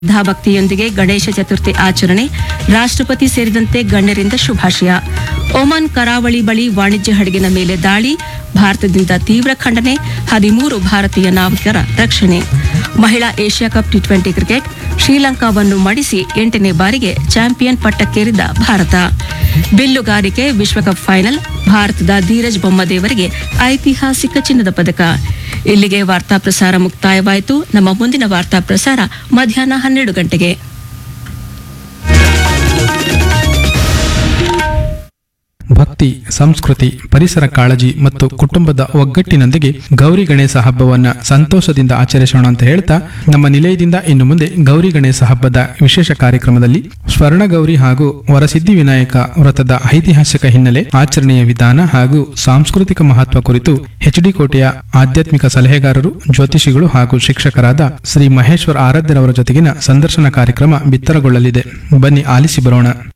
ಭಕ್ತಿಯೊಂದಿಗೆ ಗಣೇಶ ಚತುರ್ಥಿ ಆಚರಣೆ, ರಾಷ್ಟ್ರಪತಿ ಸೇರಿದಂತೆ ಗಣ್ಯರಿಂದ ಶುಭಾಶಯ. ಒಮನ್ ಕರಾವಳಿ ಬಳಿ ವಾಣಿಜ್ಯ ಹಡಗಿನ ಮೇಲೆ ದಾಳಿ, ಭಾರತದಿಂದ ತೀವ್ರ ಖಂಡನೆ, 13 ಭಾರತೀಯ ನಾವಿಕರ ರಕ್ಷಣೆ. ಮಹಿಳಾ ಏಷ್ಯಾ ಕಪ್ ಟಿ20 ಕ್ರಿಕೆಟ್, ಶ್ರೀಲಂಕಾವನ್ನು ಮಣಿಸಿ 8ನೇ ಬಾರಿಗೆ ಚಾಂಪಿಯನ್ ಪಟ್ಟಕ್ಕೇರಿದ ಭಾರತ. ಬಿಲ್ಲುಗಾರಿಕೆ ವಿಶ್ವಕಪ್ ಫೈನಲ್, ಭಾರತದ ಧೀರಜ್ ಬೊಮ್ಮದೇವರಿಗೆ ಐತಿಹಾಸಿಕ ಚಿನ್ನದ ಪದಕ. ಇಲ್ಲಿಗೆ ವಾರ್ತಾ ಪ್ರಸಾರ ಮುಕ್ತಾಯವಾಯಿತು. ನಮ್ಮ ಮುಂದಿನ ವಾರ್ತಾ ಪ್ರಸಾರ ಮಧ್ಯಾಹ್ನ 12 ಗಂಟೆಗೆ. ಭಕ್ತಿ, ಸಂಸ್ಕೃತಿ, ಪರಿಸರ ಕಾಳಜಿ ಮತ್ತು ಕುಟುಂಬದ ಒಗ್ಗಟ್ಟಿನೊಂದಿಗೆ ಗೌರಿ ಗಣೇಶ ಹಬ್ಬವನ್ನ ಸಂತೋಷದಿಂದ ಆಚರಿಸೋಣ ಅಂತ ಹೇಳ್ತಾ, ನಮ್ಮ ನಿಲಯದಿಂದ ಇನ್ನು ಮುಂದೆ ಗೌರಿ ಗಣೇಶ ಹಬ್ಬದ ವಿಶೇಷ ಕಾರ್ಯಕ್ರಮದಲ್ಲಿ ಸ್ವರ್ಣ ಗೌರಿ ಹಾಗೂ ವರಸಿದ್ಧಿ ವಿನಾಯಕ ವ್ರತದ ಐತಿಹಾಸಿಕ ಹಿನ್ನೆಲೆ, ಆಚರಣೆಯ ವಿಧಾನ ಹಾಗೂ ಸಾಂಸ್ಕೃತಿಕ ಮಹತ್ವ ಕುರಿತು ಎಚ್ಡಿ ಕೋಟೆಯ ಆಧ್ಯಾತ್ಮಿಕ ಸಲಹೆಗಾರರು, ಜ್ಯೋತಿಷಿಗಳು ಹಾಗೂ ಶಿಕ್ಷಕರಾದ ಶ್ರೀ ಮಹೇಶ್ವರ್ ಆರಾಧ್ಯರವರ ಜೊತೆಗಿನ ಸಂದರ್ಶನ ಕಾರ್ಯಕ್ರಮ ಬಿತ್ತರಗೊಳ್ಳಲಿದೆ. ಬನ್ನಿ ಆಲಿಸಿ ಬರೋಣ.